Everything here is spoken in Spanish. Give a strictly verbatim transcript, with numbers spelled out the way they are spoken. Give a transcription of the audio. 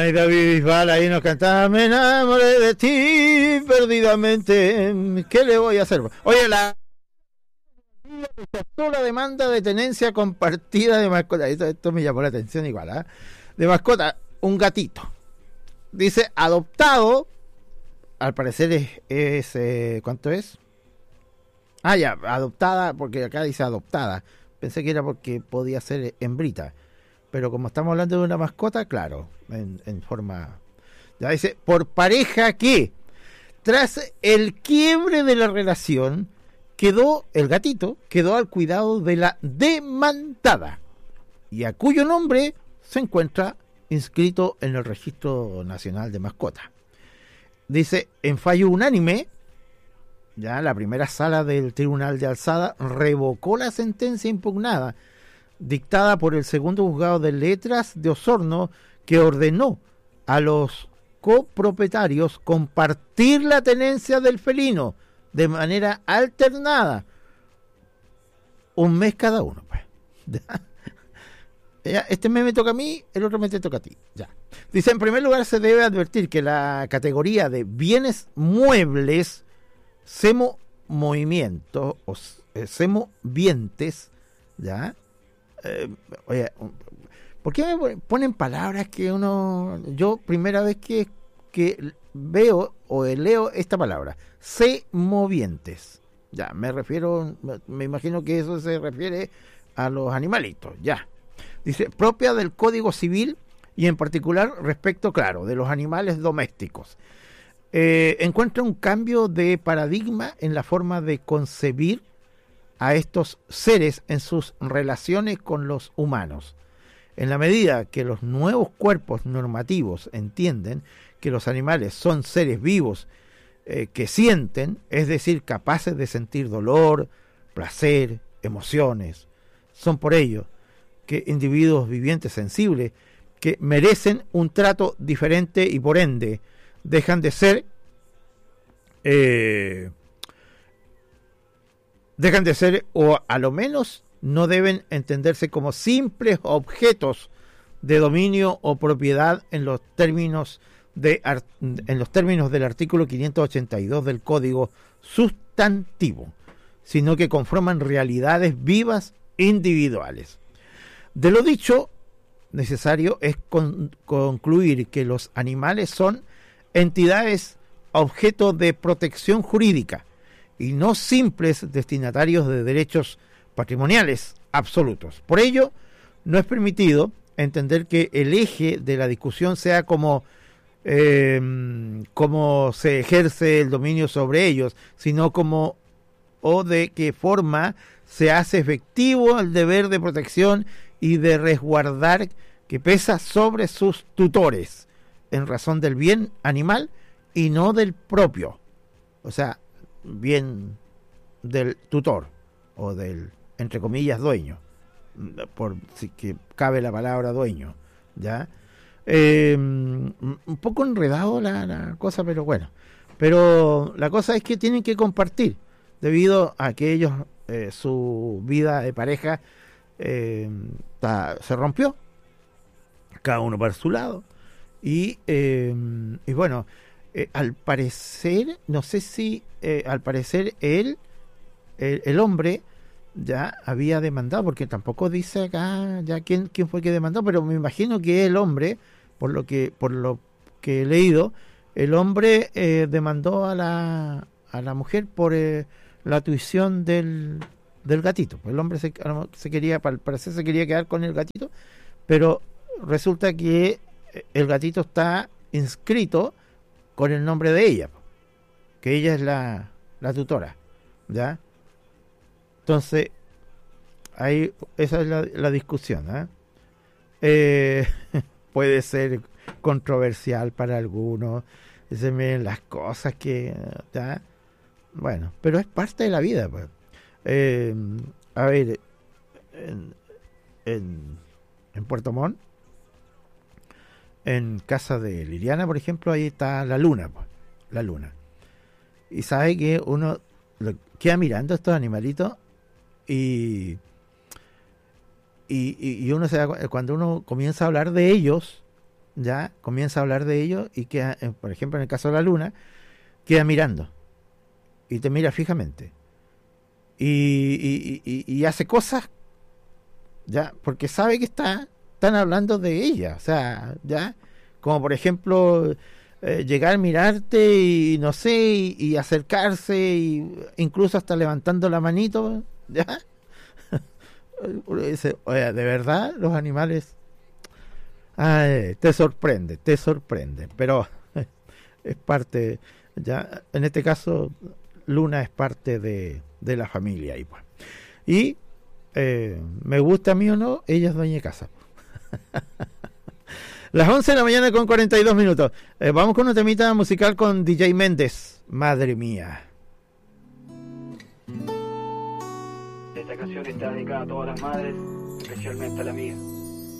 Ay, David Bisbal ahí nos cantaba, me enamoré de ti perdidamente. ¿Qué le voy a hacer? Oye, la la demanda de tenencia compartida de mascota. Esto, esto me llamó la atención igual, ¿eh? De mascota, un gatito. Dice adoptado. Al parecer es, es eh, ¿cuánto es? Ah, ya, adoptada, porque acá dice adoptada. Pensé que era porque podía ser hembrita. Pero como estamos hablando de una mascota, claro, en, en forma... Ya dice, por pareja que, tras el quiebre de la relación, quedó, el gatito, quedó al cuidado de la demandada, y a cuyo nombre se encuentra inscrito en el Registro Nacional de Mascotas. Dice, en fallo unánime, ya la primera sala del Tribunal de Alzada revocó la sentencia impugnada, dictada por el segundo juzgado de letras de Osorno, que ordenó a los copropietarios compartir la tenencia del felino de manera alternada, un mes cada uno, pues. Este mes me toca a mí, el otro mes te toca a ti. Ya. Dice, en primer lugar se debe advertir que la categoría de bienes muebles, semo movimiento o eh, semo vientes, ya. Eh, oye, ¿por qué me ponen palabras que uno... Yo, primera vez que, que veo o leo esta palabra, semovientes. Ya, me refiero, me imagino que eso se refiere a los animalitos, ya. Dice, propia del Código Civil y en particular respecto, claro, de los animales domésticos. Eh, encuentra un cambio de paradigma en la forma de concebir a estos seres en sus relaciones con los humanos. En la medida que los nuevos cuerpos normativos entienden que los animales son seres vivos eh, que sienten, es decir, capaces de sentir dolor, placer, emociones, son por ello que individuos vivientes sensibles que merecen un trato diferente y por ende dejan de ser eh, dejan de ser o a lo menos no deben entenderse como simples objetos de dominio o propiedad en los términos de en los términos del artículo quinientos ochenta y dos del Código Sustantivo, sino que conforman realidades vivas individuales. De lo dicho, necesario es con, concluir que los animales son entidades objeto de protección jurídica y no simples destinatarios de derechos patrimoniales absolutos. Por ello, no es permitido entender que el eje de la discusión sea como eh, cómo se ejerce el dominio sobre ellos, sino como o de qué forma se hace efectivo el deber de protección y de resguardar que pesa sobre sus tutores en razón del bien animal y no del propio, o sea, bien del tutor o del, entre comillas, dueño, por si que cabe la palabra dueño, ¿ya? Eh, un poco enredado la, la cosa, pero bueno, pero la cosa es que tienen que compartir debido a que ellos eh, su vida de pareja eh, ta, se rompió, cada uno por su lado y, eh, y bueno, eh, al parecer, no sé si eh, al parecer él, el, el hombre ya había demandado, porque tampoco dice acá ya quién, quién fue que demandó, pero me imagino que el hombre, por lo que por lo que he leído, el hombre eh, demandó a la a la mujer por eh, la tuición del, del gatito. El hombre se, se quería, al parecer se quería quedar con el gatito, pero resulta que el gatito está inscrito con el nombre de ella, que ella es la, la tutora, ¿ya? Entonces, ahí esa es la, la discusión, ¿eh? Eh, puede ser controversial para algunos, se ven las cosas que, ¿ya? Bueno, pero es parte de la vida, pues. Eh, a ver, en, en, en Puerto Montt, en casa de Liliana, por ejemplo, ahí está la luna, pues, la luna. Y sabe que uno lo queda mirando a estos animalitos y, y, y uno se da, cuando uno comienza a hablar de ellos, ya comienza a hablar de ello y queda, eh, por ejemplo, en el caso de la luna, queda mirando y te mira fijamente y, y, y, y hace cosas, ya, porque sabe que está, están hablando de ella, o sea, ya, como por ejemplo, eh, llegar, mirarte y no sé, y, y acercarse, y incluso hasta levantando la manito, ya. Dice, oye, de verdad, los animales, ay, te sorprende, te sorprende, pero es parte, ya, en este caso, Luna es parte de, de la familia, y pues, y eh, me gusta a mí o no, ella es dueña de casa. Las once de la mañana con cuarenta y dos minutos. Eh, vamos con una temita musical con D J Méndez. Madre mía. Esta canción está dedicada a todas las madres, especialmente a la mía.